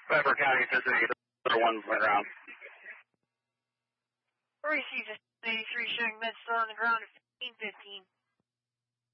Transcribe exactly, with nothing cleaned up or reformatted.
Pfeiffer County, visiting the one around. Received a eighty-three showing med still on the ground at fifteen fifteen.